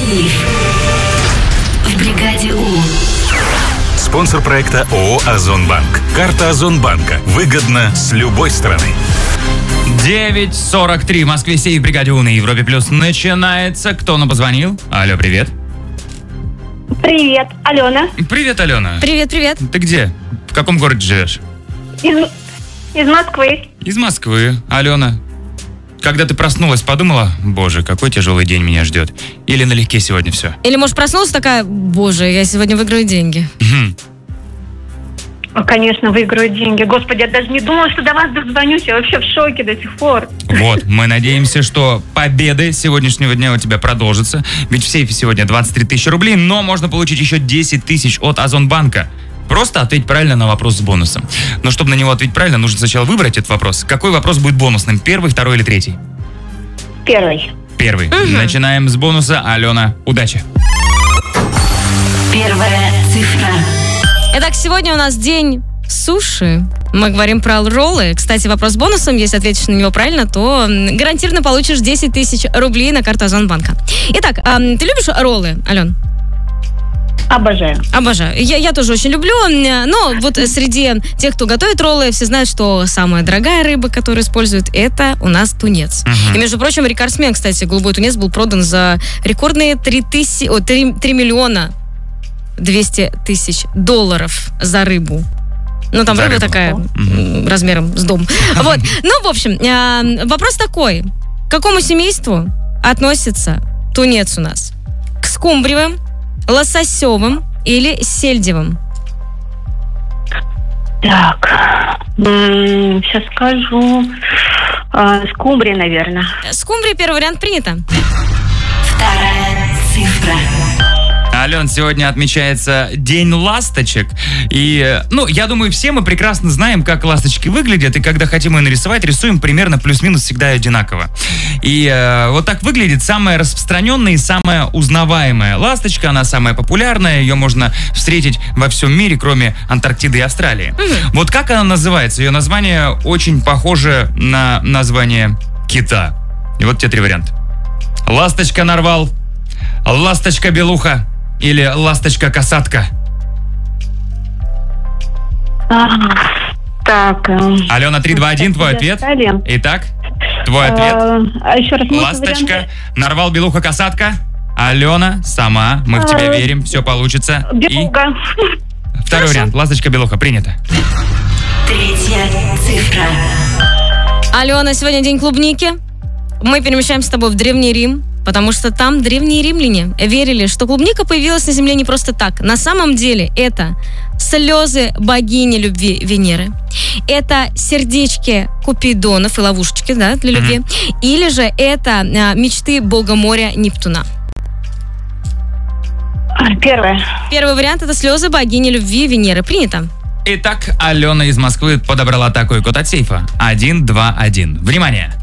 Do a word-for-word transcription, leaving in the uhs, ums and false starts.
сейф в бригаде У. Спонсор проекта ООО «Озонбанк». Карта Озонбанка. Выгодно с любой стороны. девять сорок три. В Москве сейф в бригаде У на Европе Плюс начинается. Кто нам позвонил? Алло, привет. Привет, Алена. Привет, Алена. Привет, привет. Ты где? В каком городе живешь? Из, из Москвы. Из Москвы. Алена, когда ты проснулась, подумала, боже, какой тяжелый день меня ждет? Или налегке сегодня все? Или, может, проснулась такая, боже, я сегодня выиграю деньги. Конечно, выиграю деньги. Господи, я даже не думала, что до вас дозвонюсь. Я вообще в шоке до сих пор. Вот, мы надеемся, что победы сегодняшнего дня у тебя продолжатся. Ведь в сейфе сегодня двадцать три тысячи рублей, но можно получить еще десять тысяч от Озонбанка. Просто ответь правильно на вопрос с бонусом. Но чтобы на него ответить правильно, нужно сначала выбрать этот вопрос. Какой вопрос будет бонусным? Первый, второй или третий? Первый. Первый. Угу. Начинаем с бонуса. Алена, удачи. Первая цифра. Итак, сегодня у нас день суши. Мы говорим про роллы. Кстати, вопрос с бонусом. Если ответишь на него правильно, то гарантированно получишь десять тысяч рублей на карту Озонбанка. Итак, ты любишь роллы, Ален? Обожаю. Обожаю. Я, я тоже очень люблю, но вот среди тех, кто готовит роллы, все знают, что самая дорогая рыба, которую используют, это у нас тунец. Uh-huh. И, между прочим, рекордсмен, кстати, голубой тунец был продан за рекордные три миллиона двести тысяч долларов за рыбу. Ну, там за рыба рыбу. Такая, uh-huh. размером с дом. Вот. Ну, в общем, вопрос такой. К какому семейству относится тунец у нас? К скумбриевым, лососевым или сельдевым? Так, м-м, сейчас скажу. А, скумбрия, наверное. Скумбрия, первый вариант принято. Вторая цифра. Ален, сегодня отмечается День ласточек. И, ну, я думаю, все мы прекрасно знаем, как ласточки выглядят. И когда хотим ее нарисовать, рисуем примерно плюс-минус всегда одинаково. И э, вот так выглядит самая распространенная и самая узнаваемая ласточка. Она самая популярная. Ее можно встретить во всем мире, кроме Антарктиды и Австралии. Угу. Вот как она называется? Ее название очень похоже на название кита. И вот те три варианта. Ласточка-нарвал, ласточка-белуха или ласточка-касатка? А, так. Алена, три, два, один, твой ответ. Итак, твой ответ. А, еще раз. Ласточка, нарвал, белуха, касатка. Алена, сама, мы в тебя а, верим, все получится. Белуха. И второй вариант, ласточка-белуха, принято. Третья цифра. Алена, сегодня день клубники. Мы перемещаемся с тобой в Древний Рим, потому что там древние римляне верили, что клубника появилась на земле не просто так. На самом деле это слезы богини любви Венеры. Это сердечки Купидонов и ловушечки, да, для любви. Mm-hmm. Или же это а, мечты бога моря Нептуна. Первое. Первый вариант — это слезы богини любви Венеры. Принято. Итак, Алена из Москвы подобрала такой код от сейфа. один два один. Внимание!